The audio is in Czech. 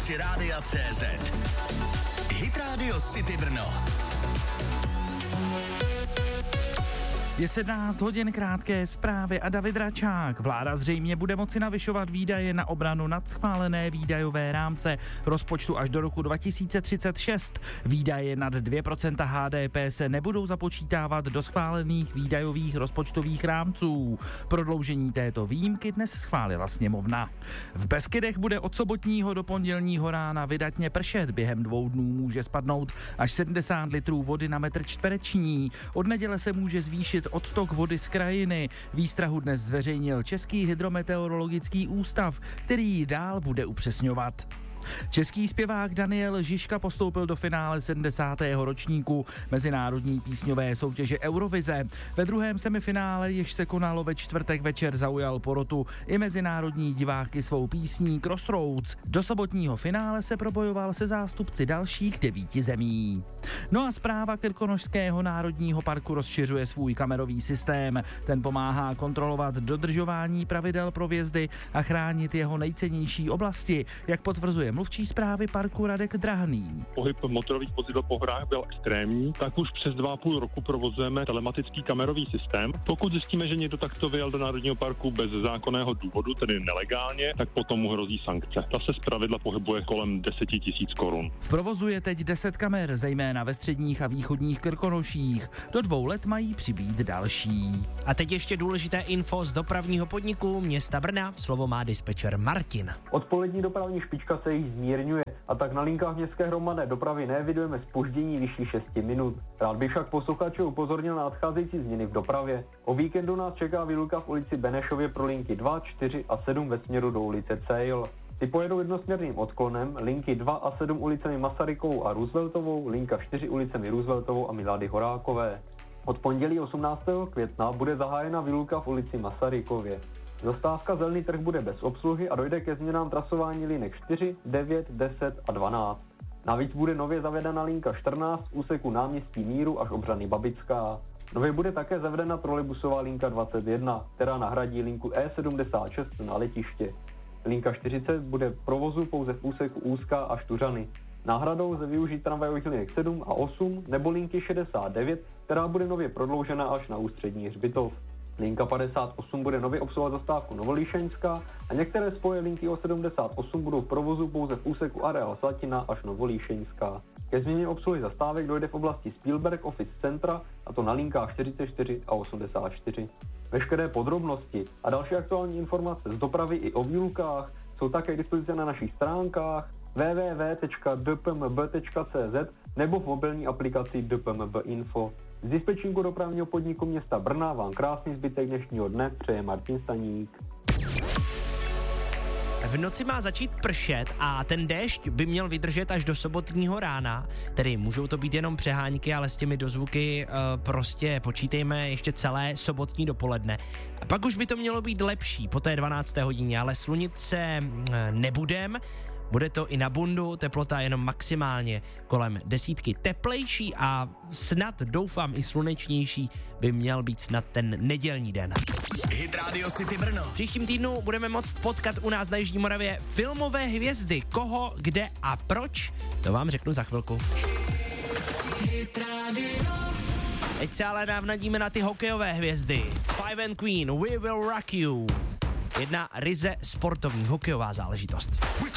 aplikaci Rádia CZ. Hit Radio City Brno. Je 17 hodin, krátké zprávy a David Račák. Vláda zřejmě bude moci navyšovat výdaje na obranu nad schválené výdajové rámce rozpočtu až do roku 2036. Výdaje nad 2% HDP se nebudou započítávat do schválených výdajových rozpočtových rámců. Prodloužení této výjimky dnes schválila sněmovna. V Beskydech bude od sobotního do pondělního rána vydatně pršet. Během 2 dnů může spadnout až 70 litrů vody na metr čtvereční. Od neděle se může zvýšit odtok vody z krajiny. Výstrahu dnes zveřejnil Český hydrometeorologický ústav, který ji dál bude upřesňovat. Český zpěvák Daniel Žižka postoupil do finále 70. ročníku mezinárodní písňové soutěže Eurovize. Ve druhém semifinále, jež se konalo ve čtvrtek večer, zaujal porotu i mezinárodní diváky svou písní Crossroads. Do sobotního finále se probojoval se zástupci dalších 9 zemí. No a správa Krkonošského národního parku rozšiřuje svůj kamerový systém. Ten pomáhá kontrolovat dodržování pravidel pro vjezdy a chránit jeho nejcennější oblasti, jak potvrzuje mluvčí správy parku Radek Drahný. Pohyb motorových vozidel po horách byl extrémní, tak už přes 2,5 roku provozujeme telematický kamerový systém. Pokud zjistíme, že někdo takto vyjel do národního parku bez zákonného důvodu, tedy nelegálně, tak potom mu hrozí sankce. Ta se zpravidla pohybuje kolem 10 000 korun. V provozu je teď 10 kamer, zejména ve středních a východních Krkonoších. Do 2 let mají přibýt další. A teď ještě důležité info z dopravního podniku města Brna. Slovo má dispečer Martin. Odpolední dopravní špička se již zmírňuje a tak na linkách městské hromadné dopravy neevidujeme zpoždění vyšší 6 minut. Rád bych však posluchače upozornil na nadcházející změny v dopravě. O víkendu nás čeká výluka v ulici Benešově pro linky 2, 4 a 7 ve směru do ulice Cejl. Ty pojedou jednosměrným odklonem, linky 2 a 7 ulicemi Masarykovou a Rooseveltovou, linka 4 ulicemi Rooseveltovou a Milady Horákové. Od pondělí 18. května bude zahájena výluka v ulici Masarykově. Zastávka Zelený trh bude bez obsluhy a dojde ke změnám trasování linek 4, 9, 10 a 12. Navíc bude nově zavedena linka 14 v úseku náměstí Míru až Obřany Babická. Nově bude také zavedena trolejbusová linka 21, která nahradí linku E76 na letiště. Linka 40 bude v provozu pouze v úseku Úzká až Tuřany. Náhradou lze využít tramvajových linek 7 a 8 nebo linky 69, která bude nově prodloužena až na Ústřední hřbitov. Linka 58 bude nově obsluhovat zastávku Novolíšeňská a některé spoje linky o 78 budou v provozu pouze v úseku areál Slatina až Novolíšeňská. Ke změně obsluhy zastávek dojde v oblasti Spielberg Office Centra, a to na linkách 44 a 84. Veškeré podrobnosti a další aktuální informace z dopravy i o výlukách jsou také k dispozici na našich stránkách www.dpmb.cz nebo v mobilní aplikaci DPMB Info. Z dispečinku dopravního podniku města Brna vám krásný zbytek dnešního dne přeje Martin Staník. V noci má začít pršet a ten déšť by měl vydržet až do sobotního rána, tedy můžou to být jenom přehánky, ale s těmi dozvuky prostě počítejme ještě celé sobotní dopoledne. A pak už by to mělo být lepší po té 12. hodině, ale slunit se nebudem. Bude to i na bundu, teplota jenom maximálně kolem 10. Teplejší a snad doufám i slunečnější by měl být snad ten nedělní den. Hit Radio City Brno. V příštím týdnu budeme moct potkat u nás na Jižní Moravě filmové hvězdy. Koho, kde a proč? To vám řeknu za chvilku. Hit Radio. Teď se ale navnadíme na ty hokejové hvězdy. Five and Queen, We Will Rock You. Jedna ryze sportovní hokejová záležitost.